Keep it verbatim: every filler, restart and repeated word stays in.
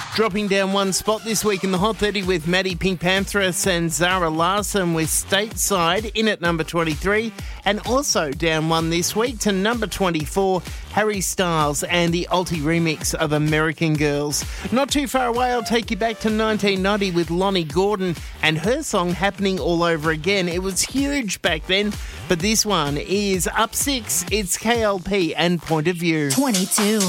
Dropping down one spot this week in the Hot thirty with Maddie Pink Panthers and Zara Larsson with Stateside in at number twenty-three. And also down one this week to number twenty-four, Harry Styles and the Alti remix of American Girls. Not too far away, I'll take you back to nineteen ninety with Lonnie Gordon and her song Happening All Over Again. It was huge back then, but this one is up six. It's K L P and Point of View. twenty-two.